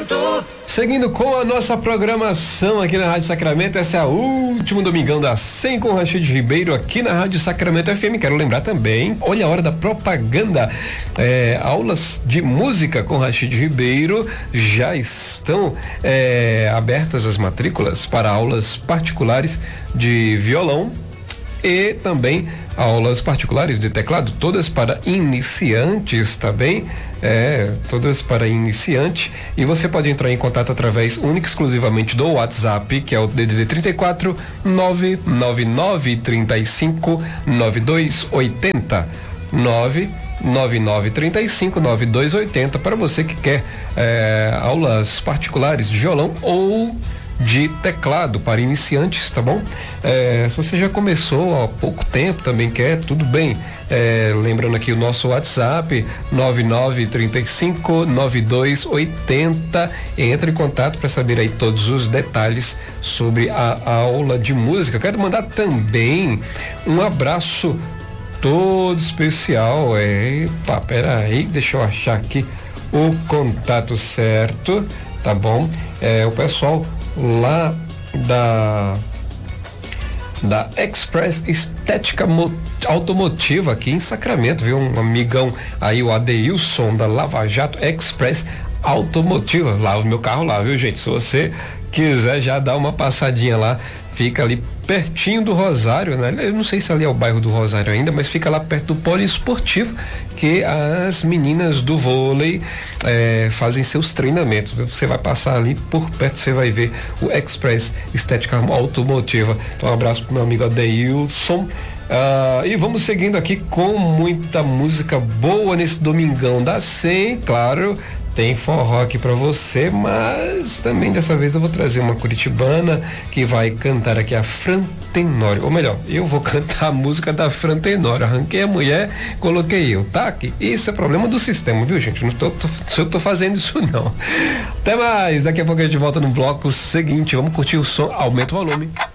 Seguindo com a nossa programação aqui na Rádio Sacramento, essa é a última domingão da 100 com Rachid Ribeiro aqui na Rádio Sacramento FM. Quero lembrar também, olha a hora da propaganda, aulas de música com Rachid Ribeiro, já estão abertas as matrículas para aulas particulares de violão e também aulas particulares de teclado, todas para iniciantes também, todas para iniciante, e você pode entrar em contato através única e exclusivamente do WhatsApp, que é o DDD 34 999 35 9280 99935 9280 para você que quer aulas particulares de violão ou de teclado para iniciantes, tá bom? Se você já começou há pouco tempo, também quer, tudo bem. Lembrando aqui o nosso WhatsApp 9935 9280. Entre em contato para saber aí todos os detalhes sobre a aula de música. Quero mandar também um abraço todo especial. Pera aí, deixa eu achar aqui o contato certo, tá bom? O pessoal lá da Express Estética Automotiva aqui em Sacramento, viu? Um amigão aí, o Adeilson da Lava Jato Express Automotiva. Lava o meu carro lá, viu, gente? Se você quiser já dar uma passadinha lá, fica ali pertinho do Rosário, né? Eu não sei se ali é o bairro do Rosário ainda, mas fica lá perto do poliesportivo, que as meninas do vôlei fazem seus treinamentos. Você vai passar ali por perto, você vai ver o Express Estética Automotiva. Então, um abraço pro meu amigo Adeilson. E vamos seguindo aqui com muita música boa nesse domingão da 100, claro. Tem forró aqui pra você, mas também dessa vez eu vou trazer uma curitibana que vai cantar aqui a Fran Tenório, ou melhor, eu vou cantar a música da Fran Tenório. Arranquei a mulher, coloquei eu, tá? Isso é problema do sistema, viu, gente? Não tô fazendo isso não. Até mais, daqui a pouco a gente volta no bloco seguinte. Vamos curtir o som, aumenta o volume.